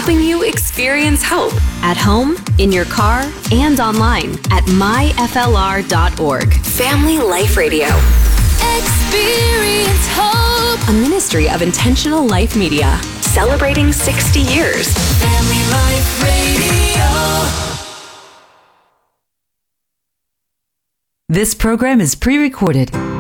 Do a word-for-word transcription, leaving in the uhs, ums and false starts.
helping you experience hope at home, in your car, and online at my f l r dot org. Family Life Radio. Experience hope. A ministry of Intentional Life Media. Celebrating sixty years. Family Life Radio. This program is pre-recorded